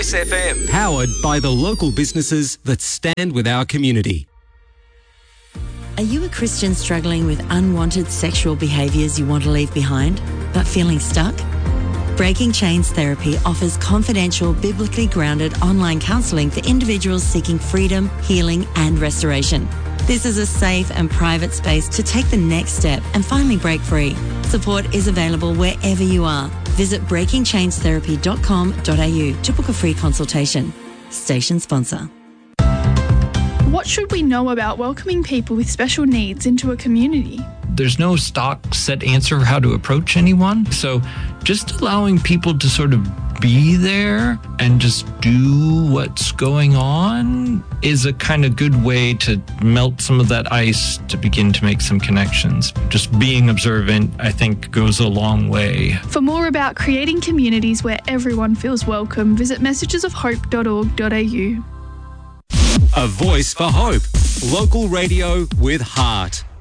Voice FM. Powered by the local businesses that stand with our community. Are you a Christian struggling with unwanted sexual behaviours you want to leave behind, but feeling stuck? Breaking Chains Therapy offers confidential, biblically grounded online counselling for individuals seeking freedom, healing and restoration. This is a safe and private space to take the next step and finally break free. Support is available wherever you are. Visit breakingchainstherapy.com.au to book a free consultation. Station sponsor. What should we know about welcoming people with special needs into a community? There's no stock set answer for how to approach anyone. So just allowing people to sort of be there and just do what's going on is a kind of good way to melt some of that ice to begin to make some connections. Just being observant, I think, goes a long way. For more about creating communities where everyone feels welcome, visit messagesofhope.org.au. A voice for hope. Local radio with heart.